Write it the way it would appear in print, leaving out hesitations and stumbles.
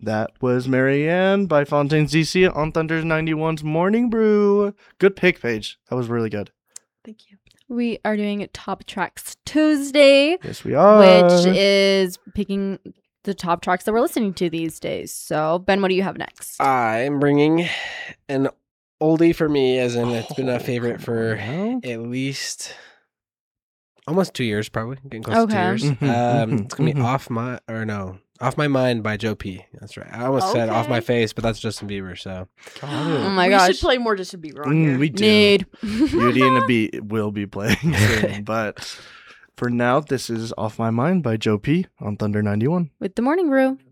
That was Marianne by Fontaine's DC on Thunder's 91's Morning Brew. Good pick, Paige. That was really good. Thank you. We are doing Top Tracks Tuesday, Yes, we are. which is picking the top tracks that we're listening to these days. So, Ben, what do you have next? I'm bringing an oldie for me, as in it's been a favorite for at least almost 2 years, probably getting close to 2 years. It's gonna be Off My Mind by Joe P. That's right. I almost said Off My Face, but that's Justin Bieber. So, Oh my We gosh. should play more Justin Bieber on here. We do. Need. Beauty and the Beat will be playing soon. But for now, this is Off My Mind by Joe P on Thunder 91. With the Morning Brew.